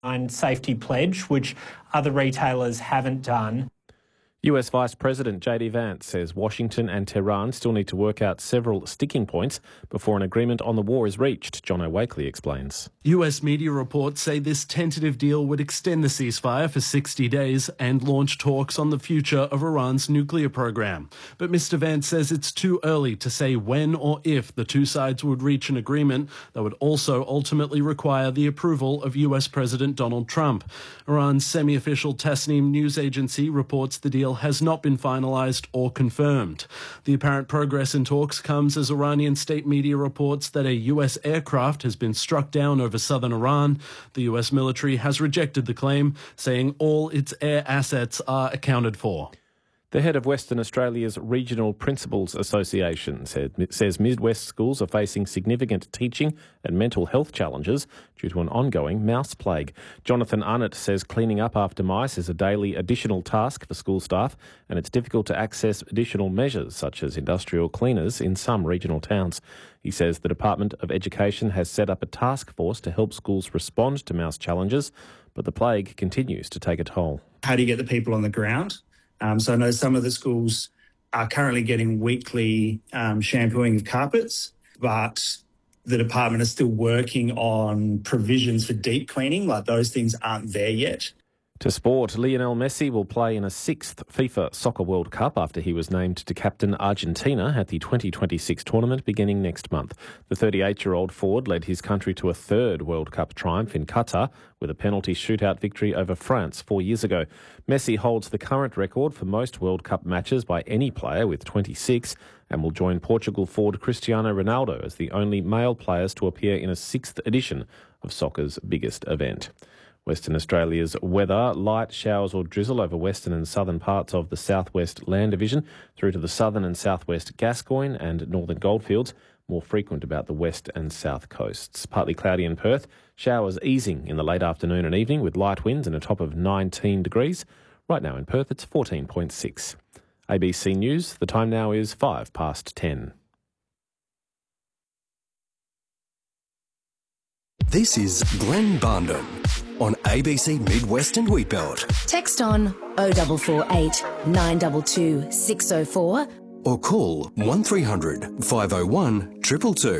safety pledge, which other retailers haven't done. US Vice President J.D. Vance says Washington and Tehran still need to work out several sticking points before an agreement on the war is reached. John O'Wakely explains. US media reports say this tentative deal would extend the ceasefire for 60 days and launch talks on the future of Iran's nuclear program. But Mr. Vance says it's too early to say when or if the two sides would reach an agreement that would also ultimately require the approval of US President Donald Trump. Iran's semi-official Tasnim news agency reports the deal has not been finalised or confirmed. The apparent progress in talks comes as Iranian state media reports that a US aircraft has been struck down over southern Iran. The US military has rejected the claim, saying all its air assets are accounted for. The head of Western Australia's Regional Principals Association says Midwest schools are facing significant teaching and mental health challenges due to an ongoing mouse plague. Jonathan Arnott says cleaning up after mice is a daily additional task for school staff, and it's difficult to access additional measures such as industrial cleaners in some regional towns. He says the Department of Education has set up a task force to help schools respond to mouse challenges, but the plague continues to take a toll. How do you get the people on the ground? So I know some of the schools are currently getting weekly shampooing of carpets, but the department is still working on provisions for deep cleaning, like those things aren't there yet. To sport, Lionel Messi will play in a sixth FIFA Soccer World Cup after he was named to captain Argentina at the 2026 tournament beginning next month. The 38-year-old forward led his country to a third World Cup triumph in Qatar with a penalty shootout victory over France 4 years ago. Messi holds the current record for most World Cup matches by any player with 26 and will join Portugal forward Cristiano Ronaldo as the only male players to appear in a sixth edition of soccer's biggest event. Western Australia's weather, light showers or drizzle over western and southern parts of the southwest Land Division through to the southern and southwest Gascoyne and northern Goldfields, more frequent about the west and south coasts. Partly cloudy in Perth, showers easing in the late afternoon and evening with light winds and a top of 19 degrees. Right now in Perth it's 14.6. ABC News, the time now is 10:05. This is Glenn Barndon on ABC Midwest and Wheatbelt. Text on 0448 922 604 or call 1300 501 222.